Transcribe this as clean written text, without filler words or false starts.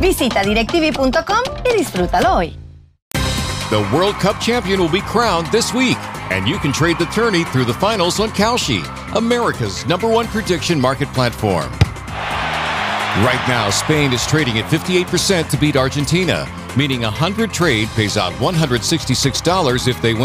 Visita directv.com y disfrútalo hoy. The World Cup champion will be crowned this week, and you can trade the tourney through the finals on Kalshi, America's #1 prediction market platform. Right now, Spain is trading at 58% to beat Argentina, meaning a 100 trade pays out $166 if they win.